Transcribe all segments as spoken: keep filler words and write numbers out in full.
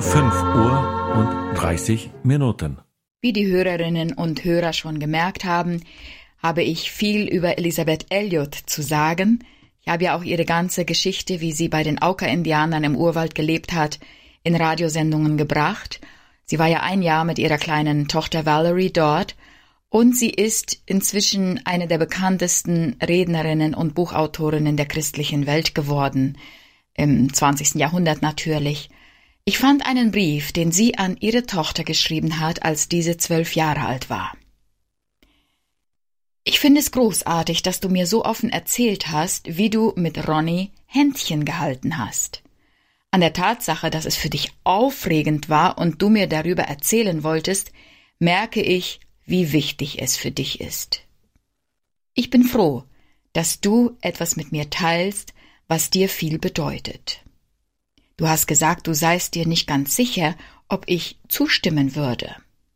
fünf Uhr und dreißig Minuten. Wie die Hörerinnen und Hörer schon gemerkt haben, habe ich viel über Elisabeth Elliot zu sagen. Ich habe ja auch ihre ganze Geschichte, wie sie bei den Auca-Indianern im Urwald gelebt hat, in Radiosendungen gebracht. Sie war ja ein Jahr mit ihrer kleinen Tochter Valerie dort und sie ist inzwischen eine der bekanntesten Rednerinnen und Buchautorinnen der christlichen Welt geworden, im zwanzigsten Jahrhundert natürlich. Ich fand einen Brief, den sie an ihre Tochter geschrieben hat, als diese zwölf Jahre alt war. Ich finde es großartig, dass du mir so offen erzählt hast, wie du mit Ronny Händchen gehalten hast. An der Tatsache, dass es für dich aufregend war und du mir darüber erzählen wolltest, merke ich, wie wichtig es für dich ist. Ich bin froh, dass du etwas mit mir teilst, was dir viel bedeutet. Du hast gesagt, du seist dir nicht ganz sicher, ob ich zustimmen würde.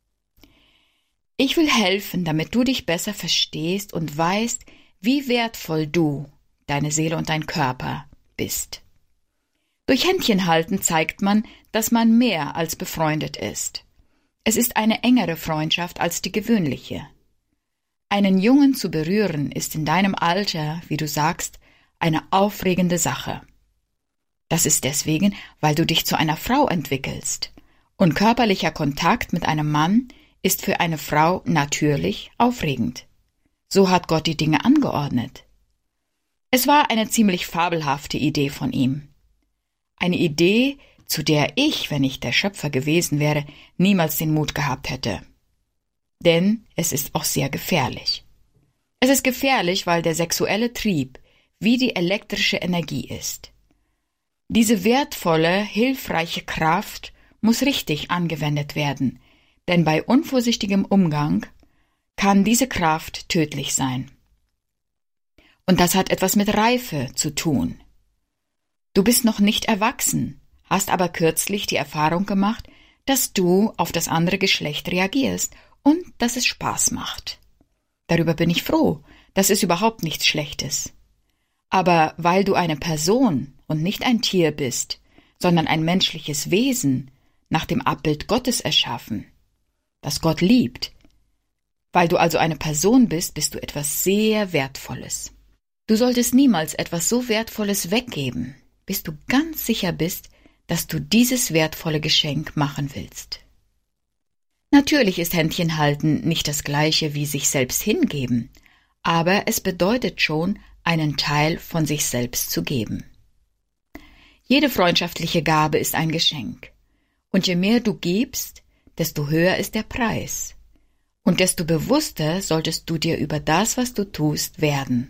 Ich will helfen, damit du dich besser verstehst und weißt, wie wertvoll du, deine Seele und dein Körper bist. Durch Händchenhalten zeigt man, dass man mehr als befreundet ist. Es ist eine engere Freundschaft als die gewöhnliche. Einen Jungen zu berühren ist in deinem Alter, wie du sagst, eine aufregende Sache. Das ist deswegen, weil du dich zu einer Frau entwickelst. Und körperlicher Kontakt mit einem Mann ist für eine Frau natürlich aufregend. So hat Gott die Dinge angeordnet. Es war eine ziemlich fabelhafte Idee von ihm. Eine Idee, zu der ich, wenn ich der Schöpfer gewesen wäre, niemals den Mut gehabt hätte. Denn es ist auch sehr gefährlich. Es ist gefährlich, weil der sexuelle Trieb wie die elektrische Energie ist. Diese wertvolle, hilfreiche Kraft muss richtig angewendet werden, denn bei unvorsichtigem Umgang kann diese Kraft tödlich sein. Und das hat etwas mit Reife zu tun. Du bist noch nicht erwachsen, hast aber kürzlich die Erfahrung gemacht, dass du auf das andere Geschlecht reagierst und dass es Spaß macht. Darüber bin ich froh, das ist überhaupt nichts Schlechtes. Aber weil du eine Person und nicht ein Tier bist, sondern ein menschliches Wesen, nach dem Abbild Gottes erschaffen, das Gott liebt. Weil du also eine Person bist, bist du etwas sehr Wertvolles. Du solltest niemals etwas so Wertvolles weggeben, bis du ganz sicher bist, dass du dieses wertvolle Geschenk machen willst. Natürlich ist Händchenhalten nicht das Gleiche wie sich selbst hingeben, aber es bedeutet schon, einen Teil von sich selbst zu geben. Jede freundschaftliche Gabe ist ein Geschenk. Und je mehr du gibst, desto höher ist der Preis. Und desto bewusster solltest du dir über das, was du tust, werden.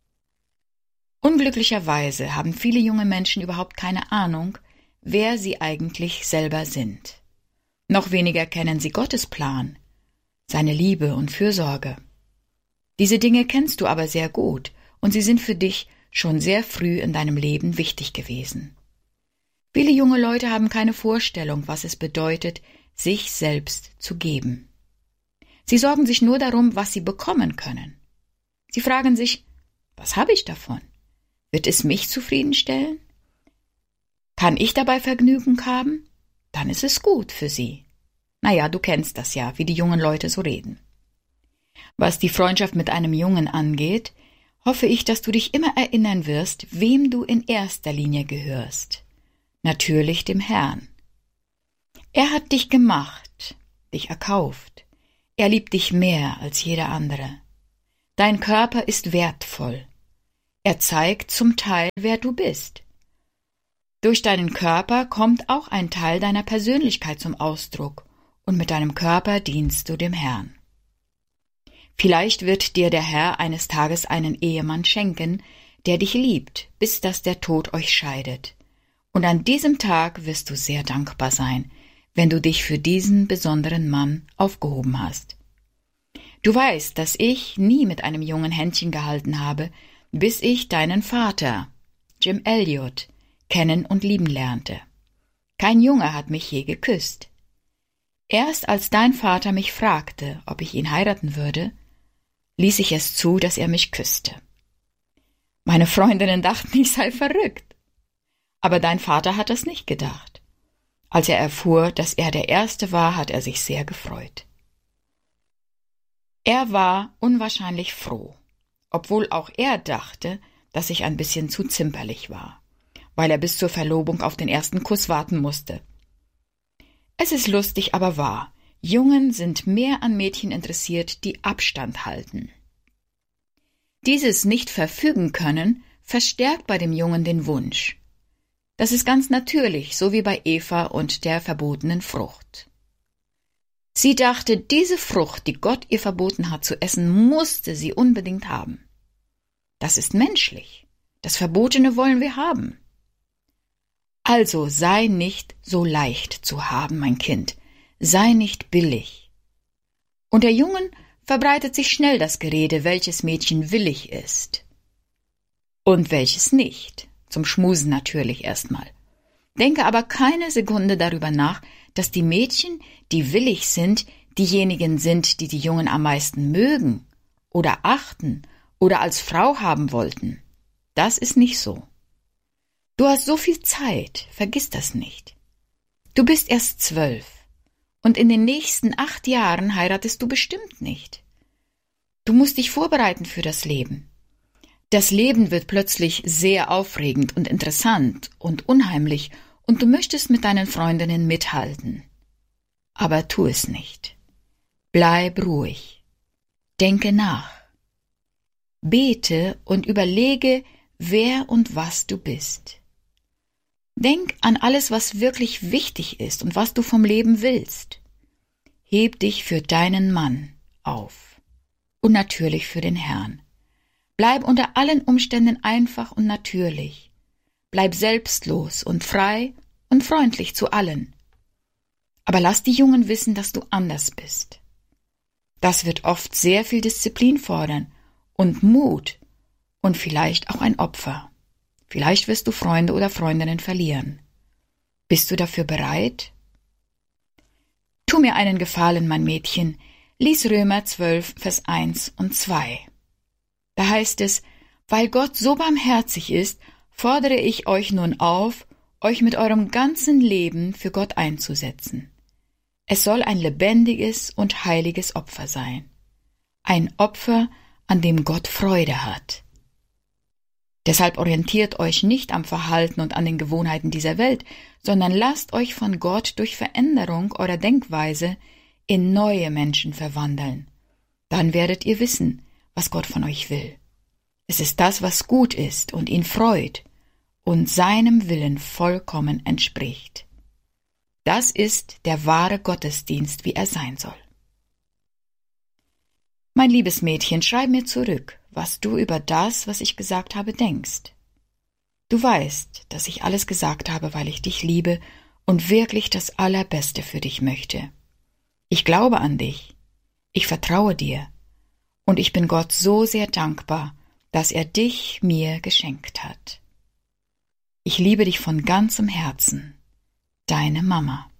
Unglücklicherweise haben viele junge Menschen überhaupt keine Ahnung, wer sie eigentlich selber sind. Noch weniger kennen sie Gottes Plan, seine Liebe und Fürsorge. Diese Dinge kennst du aber sehr gut und sie sind für dich schon sehr früh in deinem Leben wichtig gewesen. Viele junge Leute haben keine Vorstellung, was es bedeutet, sich selbst zu geben. Sie sorgen sich nur darum, was sie bekommen können. Sie fragen sich, was habe ich davon? Wird es mich zufriedenstellen? Kann ich dabei Vergnügen haben? Dann ist es gut für sie. Naja, du kennst das ja, wie die jungen Leute so reden. Was die Freundschaft mit einem Jungen angeht, hoffe ich, dass du dich immer erinnern wirst, wem du in erster Linie gehörst. Natürlich dem Herrn. Er hat dich gemacht, dich erkauft. Er liebt dich mehr als jeder andere. Dein Körper ist wertvoll. Er zeigt zum Teil, wer du bist. Durch deinen Körper kommt auch ein Teil deiner Persönlichkeit zum Ausdruck und mit deinem Körper dienst du dem Herrn. Vielleicht wird dir der Herr eines Tages einen Ehemann schenken, der dich liebt, bis dass der Tod euch scheidet. Und an diesem Tag wirst du sehr dankbar sein, wenn du dich für diesen besonderen Mann aufgehoben hast. Du weißt, dass ich nie mit einem Jungen Händchen gehalten habe, bis ich deinen Vater, Jim Elliot, kennen und lieben lernte. Kein Junge hat mich je geküsst. Erst als dein Vater mich fragte, ob ich ihn heiraten würde, ließ ich es zu, dass er mich küsste. Meine Freundinnen dachten, ich sei verrückt. Aber dein Vater hat das nicht gedacht. Als er erfuhr, dass er der Erste war, hat er sich sehr gefreut. Er war unwahrscheinlich froh, obwohl auch er dachte, dass ich ein bisschen zu zimperlich war, weil er bis zur Verlobung auf den ersten Kuss warten musste. Es ist lustig, aber wahr. Jungen sind mehr an Mädchen interessiert, die Abstand halten. Dieses nicht verfügen können verstärkt bei dem Jungen den Wunsch. Das ist ganz natürlich, so wie bei Eva und der verbotenen Frucht. Sie dachte, diese Frucht, die Gott ihr verboten hat zu essen, musste sie unbedingt haben. Das ist menschlich. Das Verbotene wollen wir haben. Also sei nicht so leicht zu haben, mein Kind. Sei nicht billig. Unter Jungen verbreitet sich schnell das Gerede, welches Mädchen willig ist. Und welches nicht. Zum Schmusen natürlich erstmal. Denke aber keine Sekunde darüber nach, dass die Mädchen, die willig sind, diejenigen sind, die die Jungen am meisten mögen oder achten oder als Frau haben wollten. Das ist nicht so. Du hast so viel Zeit, vergiss das nicht. Du bist erst zwölf und in den nächsten acht Jahren heiratest du bestimmt nicht. Du musst dich vorbereiten für das Leben. Das Leben wird plötzlich sehr aufregend und interessant und unheimlich und du möchtest mit deinen Freundinnen mithalten. Aber tu es nicht. Bleib ruhig. Denke nach. Bete und überlege, wer und was du bist. Denk an alles, was wirklich wichtig ist und was du vom Leben willst. Heb dich für deinen Mann auf und natürlich für den Herrn. Bleib unter allen Umständen einfach und natürlich. Bleib selbstlos und frei und freundlich zu allen. Aber lass die Jungen wissen, dass du anders bist. Das wird oft sehr viel Disziplin fordern und Mut und vielleicht auch ein Opfer. Vielleicht wirst du Freunde oder Freundinnen verlieren. Bist du dafür bereit? Tu mir einen Gefallen, mein Mädchen, lies Römer zwölf, Vers eins und zwei. Da heißt es, weil Gott so barmherzig ist, fordere ich euch nun auf, euch mit eurem ganzen Leben für Gott einzusetzen. Es soll ein lebendiges und heiliges Opfer sein. Ein Opfer, an dem Gott Freude hat. Deshalb orientiert euch nicht am Verhalten und an den Gewohnheiten dieser Welt, sondern lasst euch von Gott durch Veränderung eurer Denkweise in neue Menschen verwandeln. Dann werdet ihr wissen, was Gott von euch will. Es ist das, was gut ist und ihn freut und seinem Willen vollkommen entspricht. Das ist der wahre Gottesdienst, wie er sein soll. Mein liebes Mädchen, schreib mir zurück, was du über das, was ich gesagt habe, denkst. Du weißt, dass ich alles gesagt habe, weil ich dich liebe und wirklich das Allerbeste für dich möchte. Ich glaube an dich, ich vertraue dir und ich bin Gott so sehr dankbar, dass er dich mir geschenkt hat. Ich liebe dich von ganzem Herzen, deine Mama.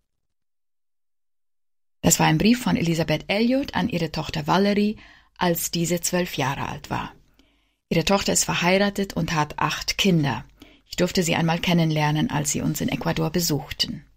Das war ein Brief von Elisabeth Elliot an ihre Tochter Valerie, als diese zwölf Jahre alt war. Ihre Tochter ist verheiratet und hat acht Kinder. Ich durfte sie einmal kennenlernen, als sie uns in Ecuador besuchten.